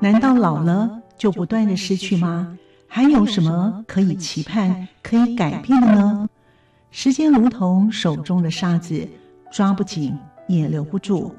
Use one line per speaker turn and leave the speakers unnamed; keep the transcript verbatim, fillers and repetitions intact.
难道老了就不断的失去吗？还有什么可以期盼、可以改变的呢？时间如同手中的沙子，抓不紧也留不住。